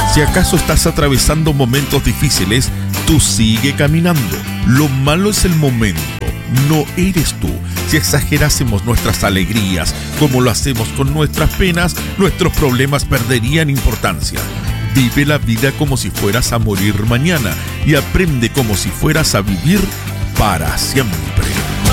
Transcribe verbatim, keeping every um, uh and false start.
Si acaso estás atravesando momentos difíciles, tú sigue caminando. Lo malo es el momento, no eres tú. Si exagerásemos nuestras alegrías como lo hacemos con nuestras penas, nuestros problemas perderían importancia. Vive la vida como si fueras a morir mañana y aprende como si fueras a vivir para siempre.